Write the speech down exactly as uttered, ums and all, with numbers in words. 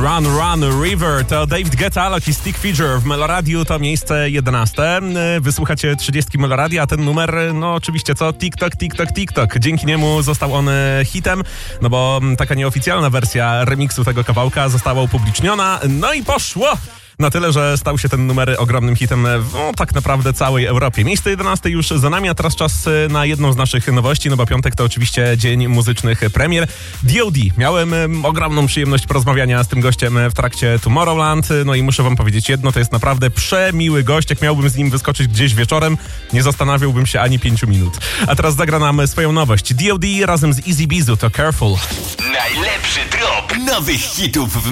Run, Run, River to David Guetta, Lucky Stick Feature w Meloradiu, to miejsce jedenaste. Wysłuchacie trzydziestki Meloradia, a ten numer, no oczywiście co? TikTok, TikTok, TikTok. Dzięki niemu został on hitem, no bo taka nieoficjalna wersja remiksu tego kawałka została upubliczniona, no i poszło! Na tyle, że stał się ten numer ogromnym hitem w no, tak naprawdę całej Europie. Miejsce jedenaste już za nami, a teraz czas na jedną z naszych nowości, no bo piątek to oczywiście dzień muzycznych premier. D O D. Miałem um, ogromną przyjemność porozmawiania z tym gościem w trakcie Tomorrowland, no i muszę wam powiedzieć jedno, to jest naprawdę przemiły gość. Jak miałbym z nim wyskoczyć gdzieś wieczorem, nie zastanawiałbym się ani pięciu minut. A teraz zagra nam swoją nowość. D O D razem z Easy Bizu to Careful. Najlepszy drop nowych hitów w